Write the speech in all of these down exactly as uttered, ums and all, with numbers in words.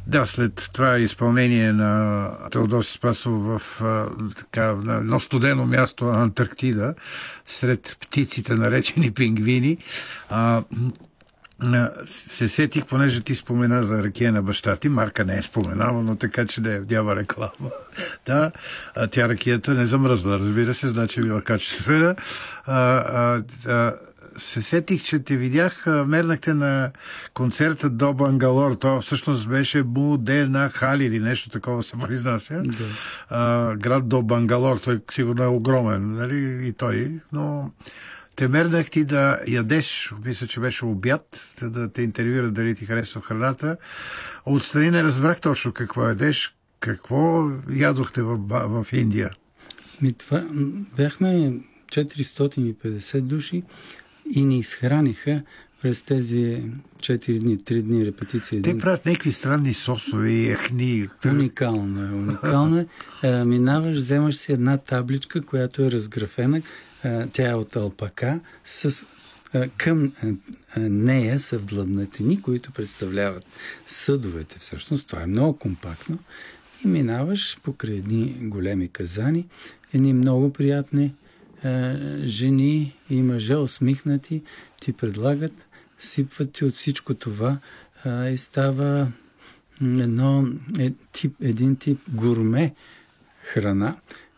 Да, след това изпълнение на Теодоси Спасов в така, на едно студено място Антарктида, сред птиците, наречени пингвини, а, се сетих, понеже ти спомена за ракия на баща ти, Марка не е споменава, но така, че да е вдява реклама. Да, а тя ракията не замръзла, разбира се, значи била качествена. А, а, а, се сетих, че те видях, мернахте на концерта до Бангалор. То всъщност беше Будена Хали или нещо такова се произнася. Да. А, град до Бангалор, той сигурно е огромен, нали, и той, но те мернах ти да ядеш, мисля, че беше обяд, да те интервюира дали ти харесва храната. Отстрани не разбрах точно какво ядеш, какво ядохте в, в Индия. Ми това, бяхме четиристотин и петдесет души и ни изхраниха през тези четири дни, три дни репетиции. Те правят някакви странни сосове и ехни. Уникално е, уникално е. Минаваш, вземаш си една табличка, която е разграфена. Тя е от алпака, с, към нея са вдлъбнатини, които представляват съдовете. Всъщност това е много компактно. И минаваш покрай едни големи казани, едни много приятни е, жени и мъже усмихнати ти предлагат, сипват ти от всичко това е, и става едно, е, тип, един тип гурме храна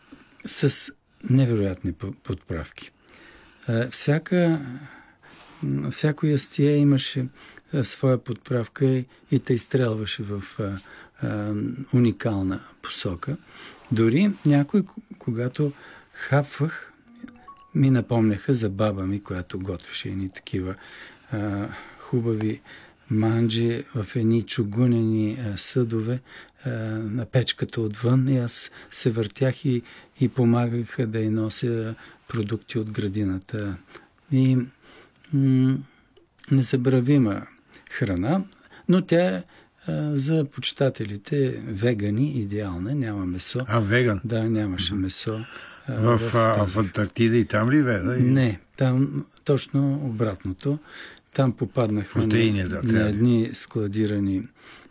с невероятни подправки. Всяка, всяко ястие имаше своя подправка и, и те изстрелваше в а, а, уникална посока. Дори някой, когато хапвах, ми напомняха за баба ми, която готвеше едни такива а, хубави манджи в едни чугунени а, съдове а, на печката отвън и аз се въртях и, и помагаха да я нося продукти от градината. И м- незабравима храна, но тя е за почитателите вегани идеална, няма месо. А, веган? Да, нямаше месо. В, в, а, в Антарктида и там ли веда? Не, там точно обратното. Там попаднахме Протеини, на, да, на едни складирани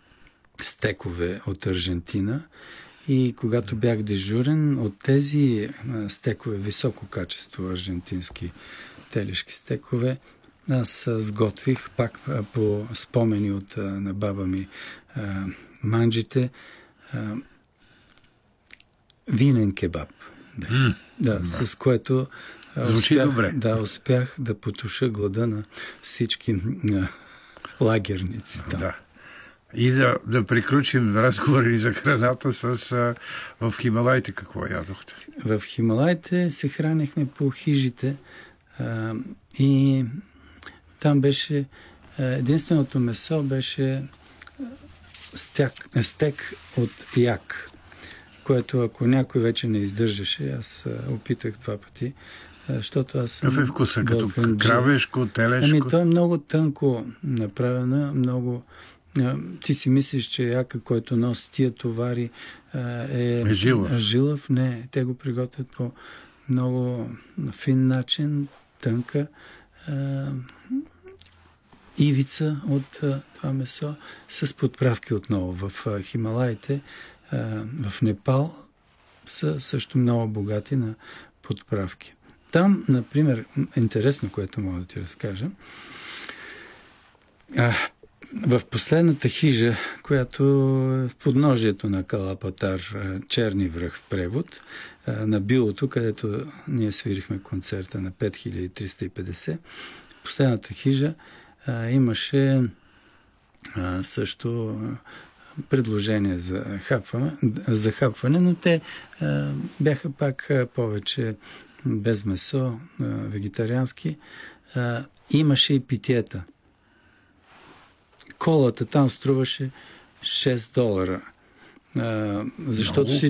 стекове от Аржентина и когато бях дежурен, от тези стекове, високо качество аржентински телешки стекове, аз сготвих пак по спомени от на баба ми манджите винен кебаб. Да, mm, да, да. С което звучи успях, добре. Да, успях да потуша глада на всички на лагерници. Да. И да, да приключим разговори за храната с а, в Хималайте какво ядохте? В Хималайте се хранихме по хижите а, и там беше единственото месо беше стек, стек от як, което ако някой вече не издържаше, аз опитах два пъти, защото аз съм... Какъв е вкуса? Като бълканджи. кравешко, телешко? Ами то е много тънко направено, много... Ти си мислиш, че яка, който носи тия товари е... Е жилав. Жилав, не. Те го приготвят по много фин начин, тънка ивица от а, това месо с подправки отново. В а, Хималаите, а, в Непал са също много богати на подправки. Там, например, интересно, което мога да ти разкажа, а, в последната хижа, която е в подножието на Калапатар, Черни връх в превод, а, на Билото, където ние свирихме концерта на пет хиляди триста и петдесет, последната хижа а, имаше а, също предложение за хапване, за хапване, но те а, бяха пак а, повече без месо, а, вегетариански. А, имаше и питиета. Колата там струваше шест долара. А, защото всички